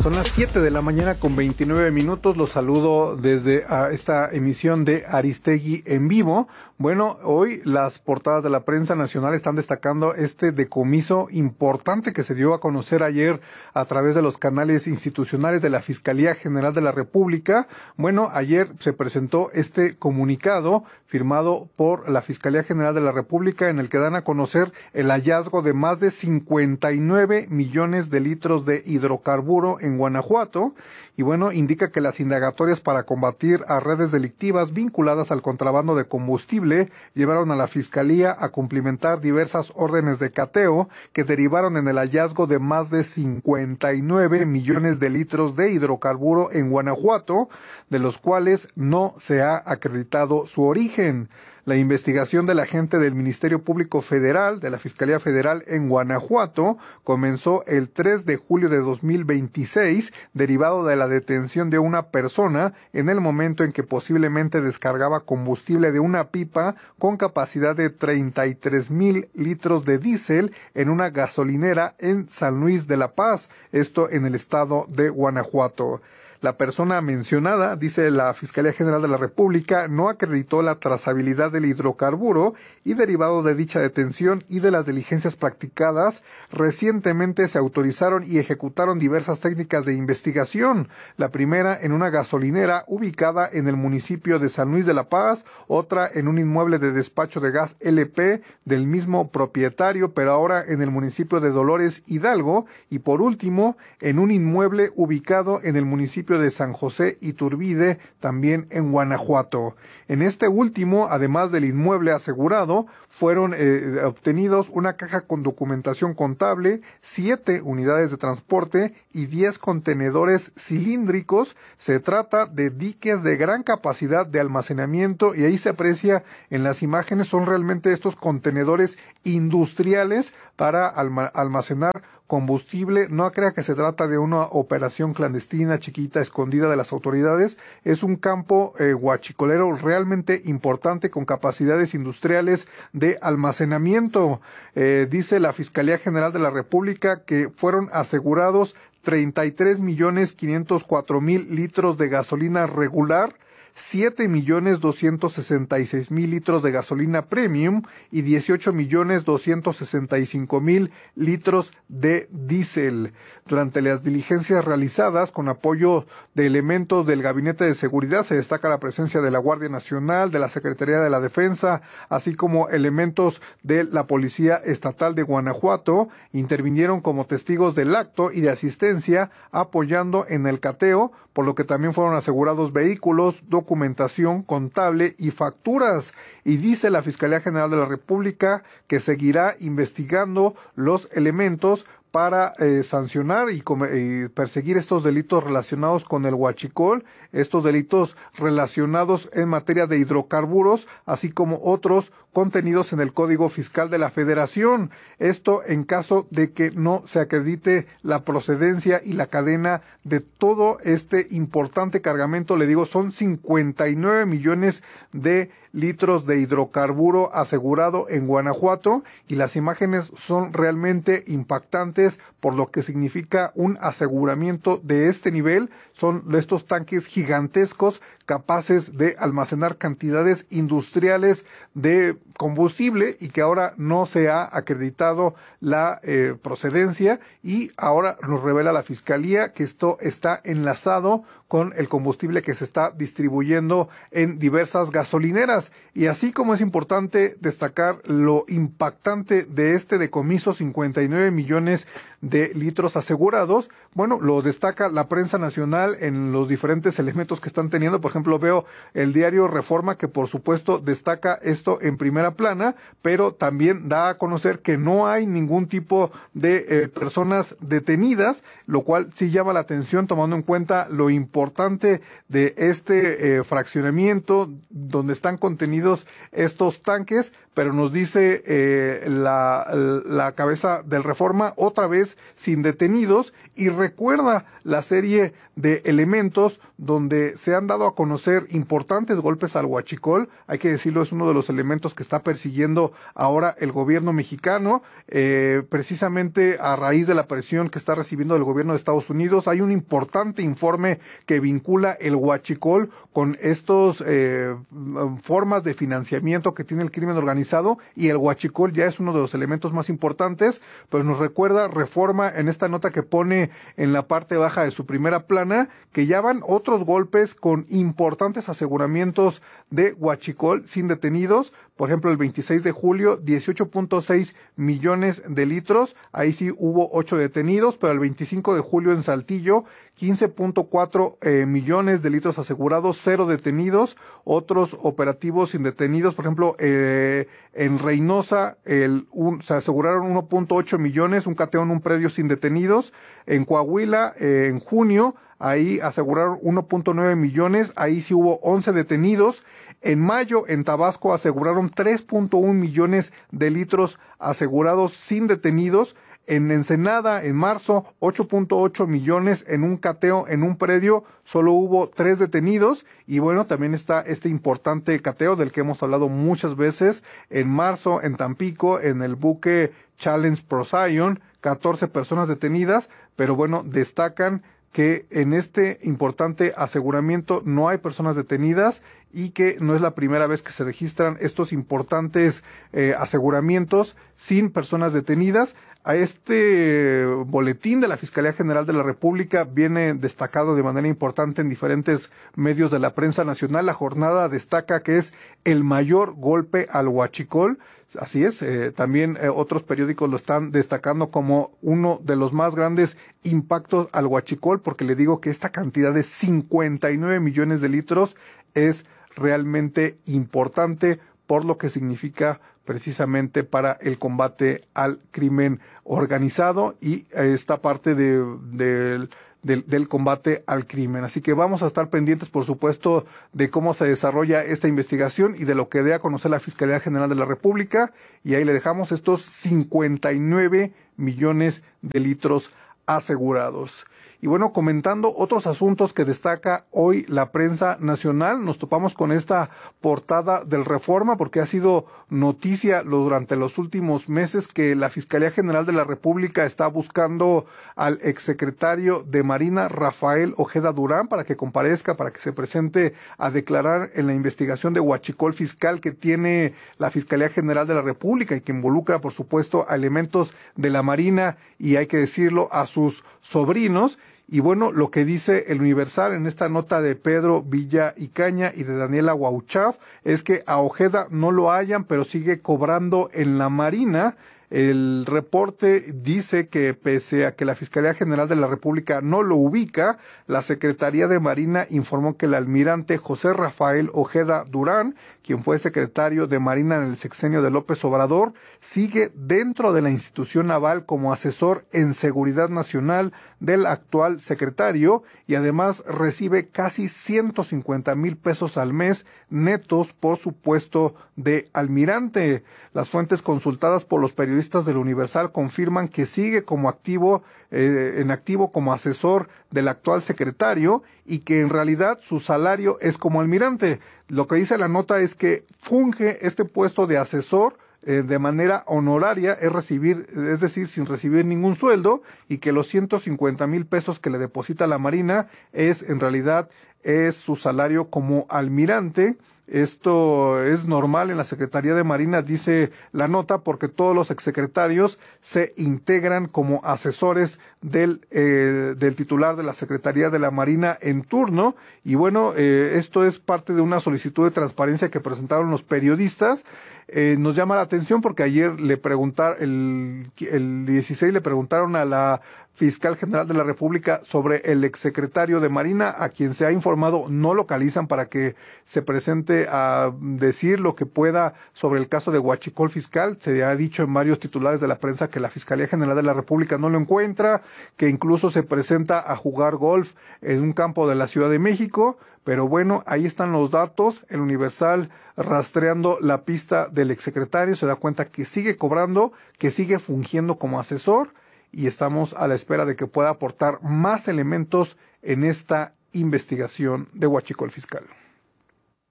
Son las 7 de la mañana con 29 minutos. Los saludo desde esta emisión de Aristegui en vivo. Bueno, hoy las portadas de la prensa nacional están destacando este decomiso importante que se dio a conocer ayer a través de los canales institucionales de la Fiscalía General de la República. Bueno, ayer se presentó este comunicado firmado por la Fiscalía General de la República en el que dan a conocer el hallazgo de más de 59 millones de litros de hidrocarburo en Guanajuato. Y bueno, indica que las indagatorias para combatir a redes delictivas vinculadas al contrabando de combustible llevaron a la Fiscalía a cumplimentar diversas órdenes de cateo que derivaron en el hallazgo de más de 59 millones de litros de hidrocarburo en Guanajuato, de los cuales no se ha acreditado su origen. La investigación del agente del Ministerio Público Federal, de la Fiscalía Federal en Guanajuato, comenzó el 3 de julio de 2026, derivado de la detención de una persona en el momento en que posiblemente descargaba combustible de una pipa con capacidad de 33,000 litros de diésel en una gasolinera en San Luis de la Paz, esto en el estado de Guanajuato. La persona mencionada, dice la Fiscalía General de la República, no acreditó la trazabilidad del hidrocarburo y derivado de dicha detención y de las diligencias practicadas, recientemente se autorizaron y ejecutaron diversas técnicas de investigación. La primera en una gasolinera ubicada en el municipio de San Luis de la Paz, otra en un inmueble de despacho de gas LP del mismo propietario, pero ahora en el municipio de Dolores Hidalgo, y por último, en un inmueble ubicado en el municipio de San José Iturbide, también en Guanajuato. En este último, además del inmueble asegurado, fueron obtenidos una caja con documentación contable, 7 unidades de transporte y 10 contenedores cilíndricos. Se trata de diques de gran capacidad de almacenamiento y ahí se aprecia en las imágenes, son realmente estos contenedores industriales para almacenar combustible. No crea que se trata de una operación clandestina, chiquita, escondida de las autoridades. Es un campo huachicolero realmente importante con capacidades industriales de almacenamiento. Dice la Fiscalía General de la República que fueron asegurados 33,504,000 litros de gasolina regular, 7,266,000 litros de gasolina premium y 18,265,000 litros de diésel. Durante las diligencias realizadas con apoyo de elementos del Gabinete de Seguridad se destaca la presencia de la Guardia Nacional, de la Secretaría de la Defensa, así como elementos de la Policía Estatal de Guanajuato. Intervinieron como testigos del acto y de asistencia apoyando en el cateo, por lo que también fueron asegurados vehículos, documentación contable y facturas. Y dice la Fiscalía General de la República que seguirá investigando los elementos para sancionar y perseguir estos delitos relacionados con el huachicol, estos delitos relacionados en materia de hidrocarburos, así como otros contenidos en el Código Fiscal de la Federación. Esto en caso de que no se acredite la procedencia y la cadena de todo este importante cargamento. Le digo, son 59 millones de litros de hidrocarburo asegurado en Guanajuato y las imágenes son realmente impactantes por lo que significa un aseguramiento de este nivel. Son estos tanques gigantescos capaces de almacenar cantidades industriales de combustible y que ahora no se ha acreditado la procedencia, y ahora nos revela la Fiscalía que esto está enlazado con el combustible que se está distribuyendo en diversas gasolineras. Y así como es importante destacar lo impactante de este decomiso, 59 millones de litros asegurados, bueno, lo destaca la prensa nacional en los diferentes elementos que están teniendo. Por ejemplo, veo el diario Reforma, que por supuesto destaca esto en primera plana, pero también da a conocer que no hay ningún tipo de personas detenidas, lo cual sí llama la atención tomando en cuenta lo importante importante de este fraccionamiento donde están contenidos estos tanques, pero nos dice la cabeza del Reforma otra vez sin detenidos, y recuerda la serie de elementos donde se han dado a conocer importantes golpes al huachicol. Hay que decirlo, es uno de los elementos que está persiguiendo ahora el gobierno mexicano, precisamente a raíz de la presión que está recibiendo del gobierno de Estados Unidos. Hay un importante informe que vincula el huachicol con estos formas de financiamiento que tiene el crimen organizado, y el huachicol ya es uno de los elementos más importantes. Pues nos recuerda Reforma en esta nota que pone en la parte baja de su primera plana que ya van otros golpes con importantes aseguramientos de huachicol sin detenidos. Por ejemplo, el 26 de julio, 18.6 millones de litros. Ahí sí hubo 8 detenidos, pero el 25 de julio en Saltillo, 15.4 millones de litros asegurados, 0 detenidos. Otros operativos sin detenidos, por ejemplo, en Reynosa, se aseguraron 1.8 millones, un cateo en un predio sin detenidos. En Coahuila, en junio, ahí aseguraron 1.9 millones, ahí sí hubo 11 detenidos. En mayo, en Tabasco, aseguraron 3.1 millones de litros asegurados sin detenidos. En Ensenada, en marzo, 8.8 millones en un cateo en un predio, solo hubo 3 detenidos. Y bueno, también está este importante cateo del que hemos hablado muchas veces. En marzo, en Tampico, en el buque Challenge Procyon, 14 personas detenidas, pero bueno, destacan que en este importante aseguramiento no hay personas detenidas y que no es la primera vez que se registran estos importantes aseguramientos sin personas detenidas. A este boletín de la Fiscalía General de la República viene destacado de manera importante en diferentes medios de la prensa nacional. La jornada destaca que es el mayor golpe al huachicol. Así es, también otros periódicos lo están destacando como uno de los más grandes impactos al huachicol, porque le digo que esta cantidad de 59 millones de litros es realmente importante por lo que significa precisamente para el combate al crimen organizado y esta parte del combate al crimen. Así que vamos a estar pendientes, por supuesto, de cómo se desarrolla esta investigación y de lo que dé a conocer la Fiscalía General de la República. Y ahí le dejamos estos 59 millones de litros asegurados. Y bueno, comentando otros asuntos que destaca hoy la prensa nacional, nos topamos con esta portada del Reforma, porque ha sido noticia durante los últimos meses que la Fiscalía General de la República está buscando al exsecretario de Marina, Rafael Ojeda Durán, para que comparezca, para que se presente a declarar en la investigación de huachicol fiscal que tiene la Fiscalía General de la República y que involucra, por supuesto, a elementos de la Marina y, hay que decirlo, a sus sobrinos. Y bueno, lo que dice el Universal en esta nota de Pedro Villa Icaña y de Daniela Wauchaf es que a Ojeda no lo hallan, pero sigue cobrando en la Marina. El reporte dice que pese a que la Fiscalía General de la República no lo ubica, la Secretaría de Marina informó que el almirante José Rafael Ojeda Durán, quien fue secretario de Marina en el sexenio de López Obrador, sigue dentro de la institución naval como asesor en seguridad nacional del actual secretario y además recibe casi 150,000 pesos al mes netos por su puesto de almirante. Las fuentes consultadas por los periodistas del Universal confirman que sigue como en activo como asesor del actual secretario y que en realidad su salario es como almirante. Lo que dice la nota es que funge este puesto de asesor de manera honoraria, es decir, sin recibir ningún sueldo, y que los 150,000 pesos que le deposita la Marina en realidad es su salario como almirante. Esto es normal en la Secretaría de Marina, dice la nota, porque todos los exsecretarios se integran como asesores del titular de la Secretaría de la Marina en turno. Y bueno, esto es parte de una solicitud de transparencia que presentaron los periodistas. Nos llama la atención porque ayer el 16 le preguntaron a la fiscal general de la República sobre el exsecretario de Marina, a quien se ha informado no localizan para que se presente a decir lo que pueda sobre el caso de huachicol fiscal. Se ha dicho en varios titulares de la prensa que la Fiscalía General de la República no lo encuentra, que incluso se presenta a jugar golf en un campo de la Ciudad de México. Pero bueno, ahí están los datos. El Universal, rastreando la pista del exsecretario, se da cuenta que sigue cobrando, que sigue fungiendo como asesor, y estamos a la espera de que pueda aportar más elementos en esta investigación de huachicol fiscal.